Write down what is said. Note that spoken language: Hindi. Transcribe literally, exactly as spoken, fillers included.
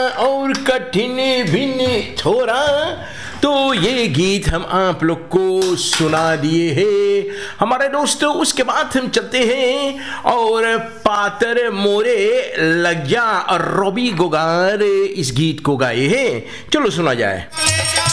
और कठिन भी थोड़ा, तो ये गीत हम आप लोग को सुना दिए हैं हमारे दोस्तों। उसके बाद हम चलते हैं और पातर मोरे लग जा और रॉबी गोगार इस गीत को गाए हैं। चलो सुना जाए।